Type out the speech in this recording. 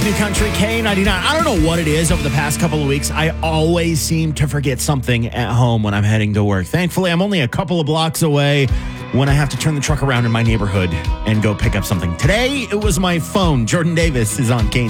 New Country K99. I don't know what it is over the past couple of weeks. I always seem to forget something at home when I'm heading to work. Thankfully, I'm only a couple of blocks away when I have to turn the truck around in my neighborhood and go pick up something. Today, it was my phone. Jordan Davis is on K.